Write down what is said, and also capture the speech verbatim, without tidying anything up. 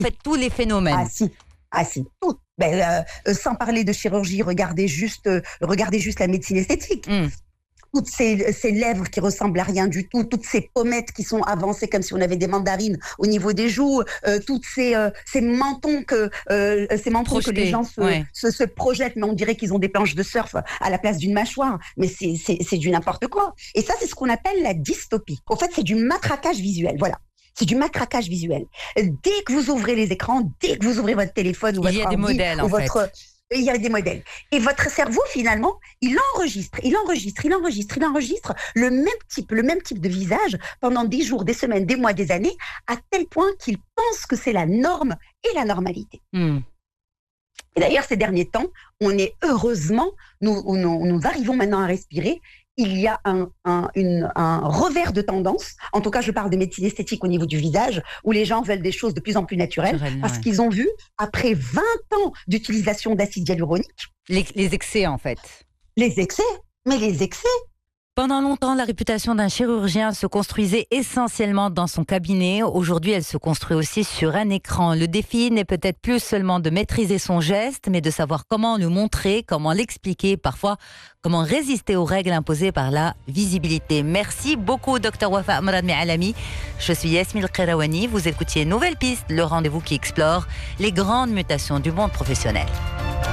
En fait, tous les phénomènes. Ah si, ah si, tout. Ben, euh, sans parler de chirurgie, regardez juste, euh, regardez juste la médecine esthétique. Mm. Toutes ces, ces lèvres qui ressemblent à rien du tout, toutes ces pommettes qui sont avancées comme si on avait des mandarines au niveau des joues, euh, toutes ces, euh, ces mentons que euh, ces mentons Projeté, que les gens se, ouais. se, se projettent, mais on dirait qu'ils ont des planches de surf à la place d'une mâchoire. Mais c'est, c'est, c'est du n'importe quoi. Et ça, c'est ce qu'on appelle la dystopie. En fait, c'est du matraquage visuel. Voilà. C'est du matraquage visuel. Dès que vous ouvrez les écrans, dès que vous ouvrez votre téléphone ou votre il y a des ordi, modèles, ou en votre fait. Il y a des modèles. Et votre cerveau, finalement, il enregistre, il enregistre, il enregistre, il enregistre le même type, le même type de visage pendant des jours, des semaines, des mois, des années, à tel point qu'il pense que c'est la norme et la normalité. Mm. Et d'ailleurs, ces derniers temps, on est heureusement, nous, nous, nous arrivons maintenant à respirer. Il y a un, un, une, un revers de tendance, en tout cas je parle de médecine esthétique au niveau du visage, où les gens veulent des choses de plus en plus naturelles, Naturel, parce ouais. qu'ils ont vu, après vingt ans d'utilisation d'acide hyaluronique... Les, les excès en fait. Les excès, mais les excès. Pendant longtemps, la réputation d'un chirurgien se construisait essentiellement dans son cabinet. Aujourd'hui, elle se construit aussi sur un écran. Le défi n'est peut-être plus seulement de maîtriser son geste, mais de savoir comment le montrer, comment l'expliquer, parfois comment résister aux règles imposées par la visibilité. Merci beaucoup, docteur Wafa Amrad Mealami. Je suis Yasmine Khairawani. Vous écoutiez Nouvelle Piste, le rendez-vous qui explore les grandes mutations du monde professionnel.